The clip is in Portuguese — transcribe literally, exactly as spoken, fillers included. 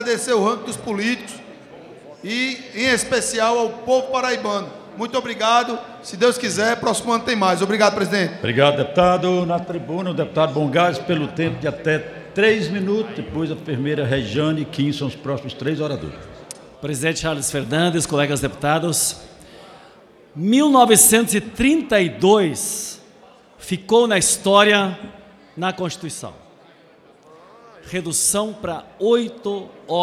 Agradecer o ranking dos políticos e, em especial, ao povo paraibano. Muito obrigado. Se Deus quiser, próximo ano tem mais. Obrigado, presidente. Obrigado, deputado. Na tribuna, o deputado Bongás, pelo tempo de até três minutos. Depois, a enfermeira Rejane e Kim são os próximos três oradores. Presidente Charles Fernandes, colegas deputados, mil novecentos e trinta e dois ficou na história na Constituição. Redução para oito horas.